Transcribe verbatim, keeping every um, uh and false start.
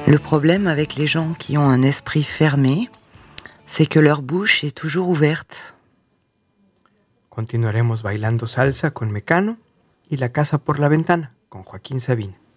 Le problème avec les gens qui ont un esprit fermé, c'est que leur bouche est toujours ouverte. Continuaremos bailando salsa con Mecano y La casa por la ventana con Joaquín Sabina.